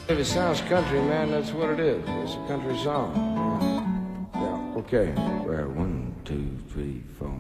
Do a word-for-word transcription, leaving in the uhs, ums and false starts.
If it sounds country, man, that's what it is. It's a country song. Yeah, okay. Well, one, two, three, four.